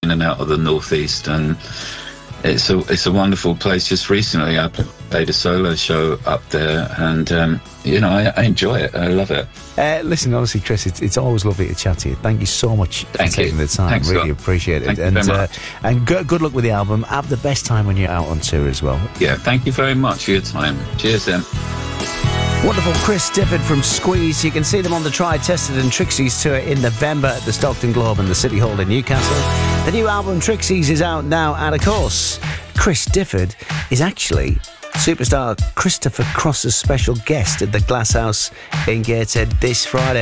in and out of the northeast, and it's a wonderful place. Just recently, I played a solo show up there, and I enjoy it. I love it. Listen, honestly, Chris, it's always lovely to chat to you. Thank you so much for taking the time. Thanks, really Scott. appreciate it. Thank you very much. And good luck with the album. Have the best time when you're out on tour as well. Yeah, thank you very much for your time. Cheers, then. Wonderful Chris Difford from Squeeze. You can see them on the Tried, Tested and Trixies tour in November at the Stockton Globe and the City Hall in Newcastle. The new album Trixies is out now, and of course, Chris Difford is actually superstar Christopher Cross's special guest at the Glass House in Gateshead this Friday.